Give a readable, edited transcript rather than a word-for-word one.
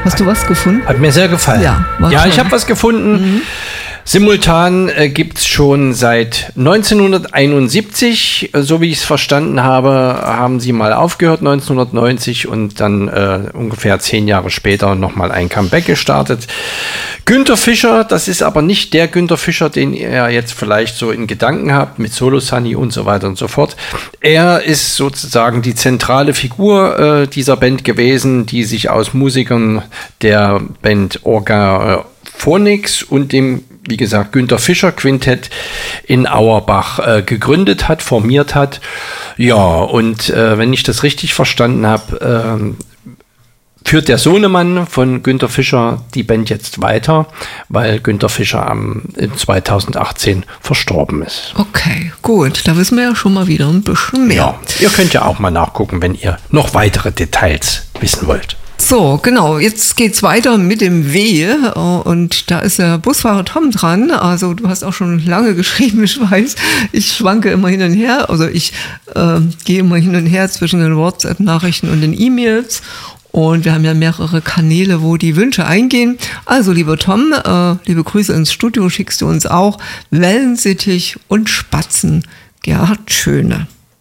Hast du was gefunden? Hat mir sehr gefallen. Ja, ich habe was gefunden. Simultan gibt es schon seit 1971, so wie ich es verstanden habe, haben sie mal aufgehört 1990 und dann ungefähr 10 Jahre später nochmal ein Comeback gestartet. Günther Fischer, das ist aber nicht der Günther Fischer, den ihr jetzt vielleicht so in Gedanken habt, mit Solo Sunny und so weiter und so fort. Er ist sozusagen die zentrale Figur dieser Band gewesen, die sich aus Musikern der Band Orgaphonics und dem, wie gesagt, Günther Fischer Quintett in Auerbach gegründet hat, formiert hat. Ja, und wenn ich das richtig verstanden habe, führt der Sohnemann von Günther Fischer die Band jetzt weiter, weil Günther Fischer in 2018 verstorben ist. Okay, gut, da wissen wir ja schon mal wieder ein bisschen mehr. Ja, ihr könnt ja auch mal nachgucken, wenn ihr noch weitere Details wissen wollt. So, genau, jetzt geht's weiter mit dem W und da ist der Busfahrer Tom dran. Also du hast auch schon lange geschrieben, ich weiß, ich schwanke immer hin und her, also ich gehe immer hin und her zwischen den WhatsApp-Nachrichten und den E-Mails. Und wir haben ja mehrere Kanäle, wo die Wünsche eingehen. Also, lieber Tom, liebe Grüße ins Studio, schickst du uns auch Wellensittich und Spatzen. Gerhard Schöne.